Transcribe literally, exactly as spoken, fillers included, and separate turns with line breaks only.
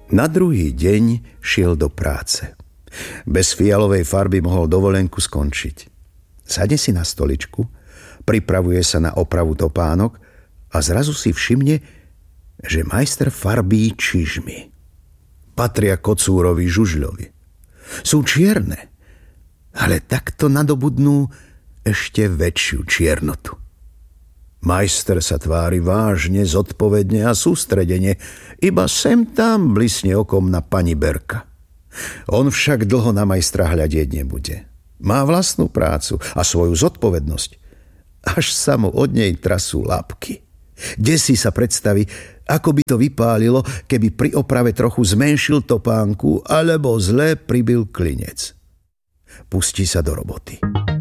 Na druhý deň šiel do práce. Bez fialovej farby mohol dovolenku skončiť. Sadne si na stoličku, pripravuje sa na opravu topánok a zrazu si všimne, že majster farbí čižmy. Patria kocúrovi žužľovi. Sú čierne, ale takto nadobudnú ešte väčšiu čiernotu. Majster sa tvári vážne, zodpovedne a sústredene, iba sem tam blisne okom na pani Berka. On však dlho na majstra hľadieť nebude. Má vlastnú prácu a svoju zodpovednosť. Až sa mu od nej trasú labky. Desí sa predstaví, ako by to vypálilo, keby pri oprave trochu zmenšil topánku alebo zle pribil klinec. Pustí sa do roboty.